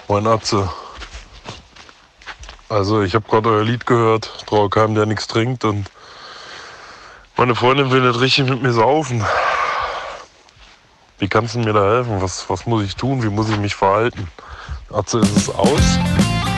Moin Atze. Also ich habe gerade euer Lied gehört, traue keinem, der nichts trinkt, und meine Freundin will nicht richtig mit mir saufen. Wie kannst du mir da helfen? Was muss ich tun? Wie muss ich mich verhalten? Atze, ist es aus?